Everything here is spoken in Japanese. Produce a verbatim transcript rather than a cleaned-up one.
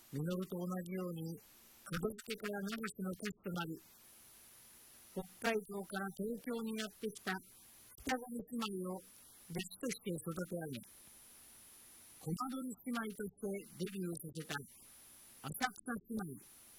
実と同じように門付けから流しの年となり、北海道から東京にやってきた双子姉妹を弟子として育て上げ、コマドリ姉妹としてデビューさせた浅草姉妹